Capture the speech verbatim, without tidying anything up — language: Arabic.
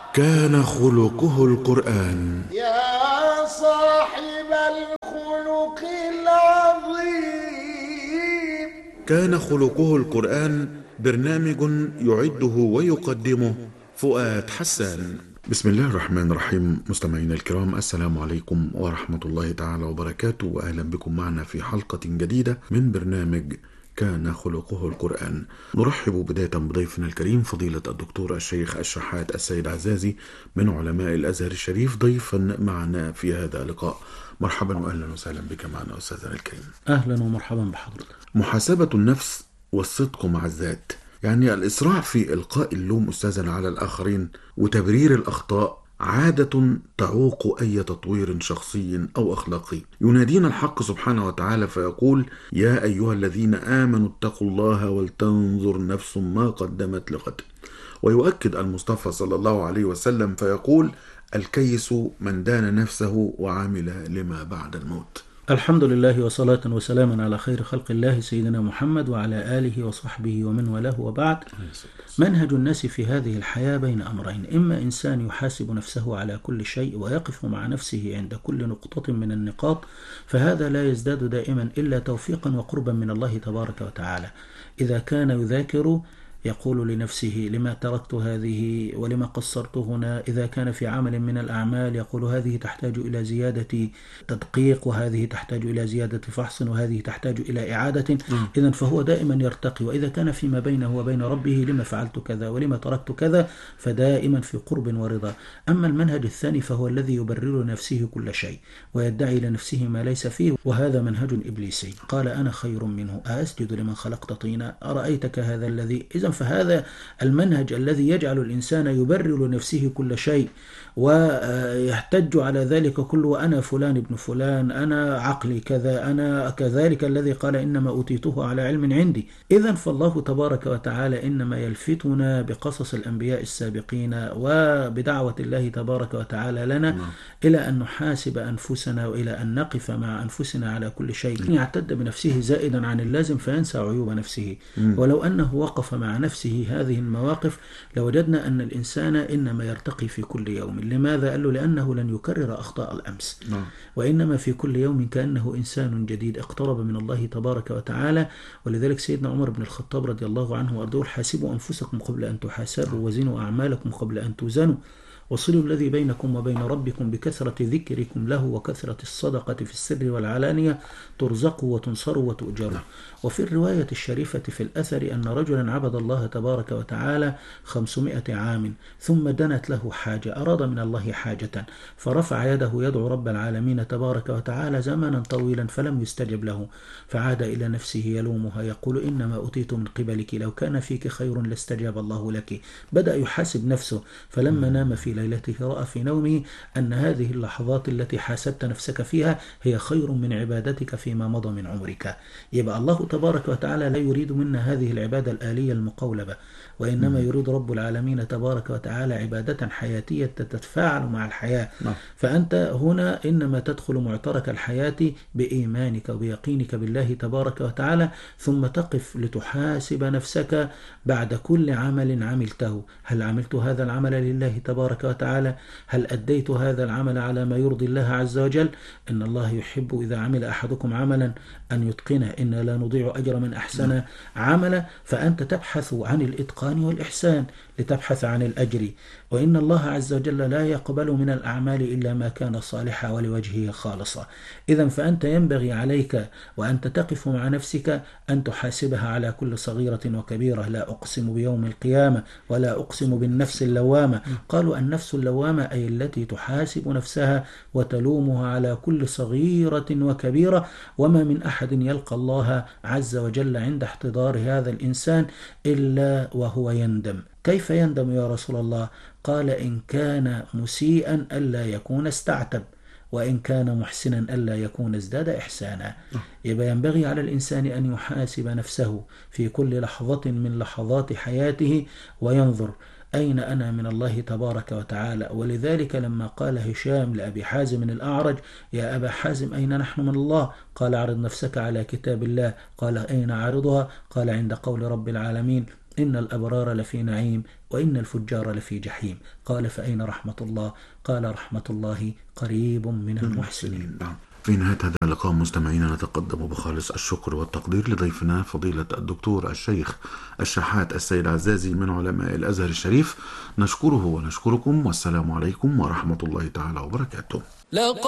كان خلقه القرآن. يا صاحب الخلق العظيم. كان خلقه القرآن برنامج يعده ويقدمه فؤاد حسان. بسم الله الرحمن الرحيم. مستمعينا الكرام، السلام عليكم ورحمة الله تعالى وبركاته، وأهلا بكم معنا في حلقة جديدة من برنامج كان خلقه القرآن. نرحب بداية بضيفنا الكريم فضيلة الدكتور الشيخ الشحات السيد عزازي من علماء الأزهر الشريف ضيفا معنا في هذا اللقاء. مرحبا وأهلا وسهلا بك معنا أستاذنا الكريم. أهلا ومرحبا بحضرتك. محاسبة النفس والصدق مع الذات، يعني الإسراع في إلقاء اللوم أستاذنا على الآخرين وتبرير الأخطاء عادة تعوق أي تطوير شخصي أو أخلاقي. ينادينا الحق سبحانه وتعالى فيقول: يا أيها الذين آمنوا اتقوا الله ولتنظر نفس ما قدمت لغد. ويؤكد المصطفى صلى الله عليه وسلم فيقول: الكيس من دان نفسه وعمل لما بعد الموت. الحمد لله وصلاة وسلاما على خير خلق الله سيدنا محمد وعلى آله وصحبه ومن والاه، وبعد. منهج الناس في هذه الحياة بين أمرين: إما إنسان يحاسب نفسه على كل شيء ويقف مع نفسه عند كل نقطة من النقاط، فهذا لا يزداد دائما إلا توفيقا وقربا من الله تبارك وتعالى. إذا كان يذاكر يقول لنفسه: لما تركت هذه ولما قصرت هنا. إذا كان في عمل من الأعمال يقول: هذه تحتاج إلى زيادة تدقيق، وهذه تحتاج إلى زيادة فحص، وهذه تحتاج إلى إعادة. إذن فهو دائما يرتقي. وإذا كان فيما بينه وبين ربه: لما فعلت كذا ولما تركت كذا، فدائما في قرب ورضا. أما المنهج الثاني فهو الذي يبرر نفسه كل شيء ويدعي لنفسه ما ليس فيه، وهذا منهج إبليسي. قال: أنا خير منه، أسجد لمن خلقت طينا، أرأيتك هذا الذي. إذن فهذا المنهج الذي يجعل الإنسان يبرر لنفسه كل شيء ويحتج على ذلك كله: وأنا فلان ابن فلان، أنا عقلي كذا، أنا كذلك الذي قال إنما أوتيته على علم عندي. إذن فالله تبارك وتعالى إنما يلفتنا بقصص الأنبياء السابقين وبدعوة الله تبارك وتعالى لنا إلى أن نحاسب أنفسنا وإلى أن نقف مع أنفسنا على كل شيء. يعتد بنفسه زائدا عن اللازم فينسى عيوب نفسه. ولو أنه وقف مع نفسه هذه المواقف لوجدنا أن الإنسان إنما يرتقي في كل يوم. لماذا؟ قال له: لأنه لن يكرر أخطاء الأمس، وإنما في كل يوم كأنه إنسان جديد اقترب من الله تبارك وتعالى. ولذلك سيدنا عمر بن الخطاب رضي الله عنه وأرضاه: حاسبوا أنفسكم قبل أن تحاسبوا، وزنوا أعمالكم قبل أن توزنوا، وصلوا الذي بينكم وبين ربكم بكثرة ذكركم له وكثرة الصدقة في السر والعلانية، ترزقوا وتنصروا وتؤجروا. وفي الرواية الشريفة في الأثر أن رجلا عبد الله تبارك وتعالى خمسمائة عام، ثم دنت له حاجة، أراد من الله حاجة، فرفع يده يدعو رب العالمين تبارك وتعالى زمانا طويلا فلم يستجب له، فعاد إلى نفسه يلومها يقول: إنما أتيت من قبلك، لو كان فيك خير لاستجاب الله لك. بدأ يحاسب نفسه، فلما نام في ليلته رأى في نومه أن هذه اللحظات التي حاسبت نفسك فيها هي خير من عبادتك فيما مضى من عمرك. يبقى الله تبارك وتعالى لا يريد منا هذه العبادة الآلية المقولبة، وإنما يريد رب العالمين تبارك وتعالى عبادة حياتية تتفاعل مع الحياة. فأنت هنا إنما تدخل معترك الحياة بإيمانك وبيقينك بالله تبارك وتعالى، ثم تقف لتحاسب نفسك بعد كل عمل عملته: هل عملت هذا العمل لله تبارك وتعالى؟ هل أديت هذا العمل على ما يرضي الله عز وجل؟ إن الله يحب إذا عمل أحدكم عملا أن يتقنه، إن لا نضيع أجر من أحسن عملا. فأنت تبحث عن الإتقان والإحسان لتبحث عن الأجر، وإن الله عز وجل لا يقبل من الأعمال إلا ما كان صالحا ولوجهه خالصا. إذن فأنت ينبغي عليك وأنت تقف مع نفسك أن تحاسبها على كل صغيرة وكبيرة. لا أقسم بيوم القيامة ولا أقسم بالنفس اللوامة. قالوا: النفس اللوامة أي التي تحاسب نفسها وتلومها على كل صغيرة وكبيرة. وما من أحد يلقى الله عز وجل عند احتضار هذا الإنسان إلا وهو يندم. كيف يندم يا رسول الله؟ قال: إن كان مسيئا ألا يكون استعتب، وإن كان محسنا ألا يكون ازداد إحسانا. يبقى ينبغي على الإنسان أن يحاسب نفسه في كل لحظة من لحظات حياته وينظر: أين أنا من الله تبارك وتعالى؟ ولذلك لما قال هشام لأبي حازم الأعرج: يا أبا حازم أين نحن من الله؟ قال: عرض نفسك على كتاب الله. قال: أين عرضها؟ قال: عند قول رب العالمين: إن الأبرار لفي نعيم وإن الفجار لفي جحيم. قال فأين رحمة الله؟ قال رحمة الله قريب من المحسنين. في نهاية هذا اللقاء مستمعينا نتقدم بخالص الشكر والتقدير لضيفنا فضيلة الدكتور الشيخ الشحات السيد عزازي من علماء الأزهر الشريف. نشكره ونشكركم، والسلام عليكم ورحمة الله تعالى وبركاته.